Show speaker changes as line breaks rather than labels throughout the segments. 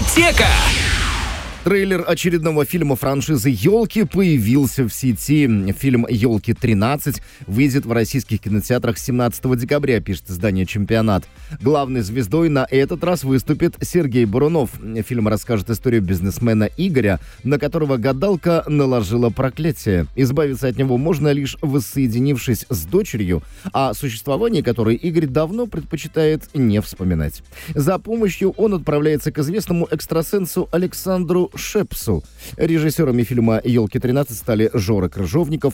Звездотека.
Трейлер очередного фильма франшизы «Елки» появился в сети. Фильм «Елки 13» выйдет в российских кинотеатрах 17 декабря, пишет издание «Чемпионат». Главной звездой на этот раз выступит Сергей Бурунов. Фильм расскажет историю бизнесмена Игоря, на которого гадалка наложила проклятие. Избавиться от него можно лишь воссоединившись с дочерью, о существовании которой Игорь давно предпочитает не вспоминать. За помощью он отправляется к известному экстрасенсу Александру Шепсу. Режиссерами фильма «Елки-13» стали Жора Крыжовников,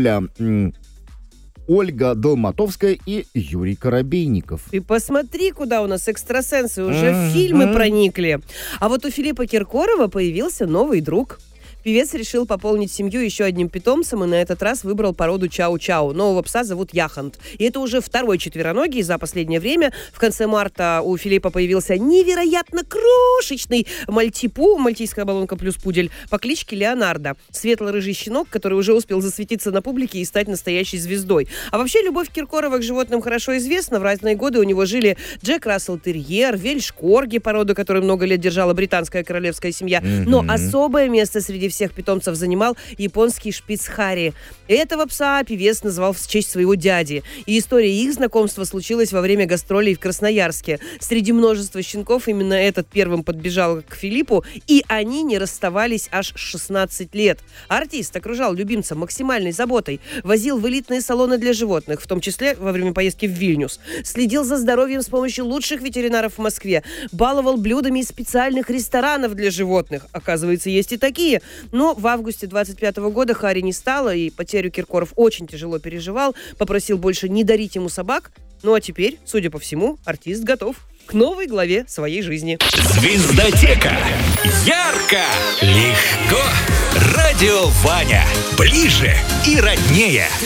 Ольга Долматовская и Юрий Коробейников.
Ты посмотри, куда у нас экстрасенсы уже в фильмы проникли. А вот у Филиппа Киркорова появился новый друг. Певец решил пополнить семью еще одним питомцем и на этот раз выбрал породу чау-чау. Нового пса зовут Яхонт. И это уже второй четвероногий за последнее время. В конце марта у Филиппа появился невероятно крошечный мальтипу, мальтийская оболонка плюс пудель, по кличке Леонардо. Светло-рыжий щенок, который уже успел засветиться на публике и стать настоящей звездой. А вообще любовь Киркорова к животным хорошо известна. В разные годы у него жили Джек Рассел-терьер, вельш-корги, породу, которую много лет держала британская королевская семья. Но особое место среди всех питомцев занимал японский шпицхарри. Этого пса певец назвал в честь своего дяди. И история их знакомства случилась во время гастролей в Красноярске. Среди множества щенков именно этот первым подбежал к Филиппу, и они не расставались аж 16 лет. Артист окружал любимца максимальной заботой, возил в элитные салоны для животных, в том числе во время поездки в Вильнюс, следил за здоровьем с помощью лучших ветеринаров в Москве, баловал блюдами из специальных ресторанов для животных. Оказывается, есть и такие. Но в августе 25 года Харри не стало, и потерю Киркоров очень тяжело переживал, попросил больше не дарить ему собак. Ну а теперь, судя по всему, артист готов к новой главе своей жизни.
Звездотека. Ярко, легко. Радио Ваня. Ближе и роднее.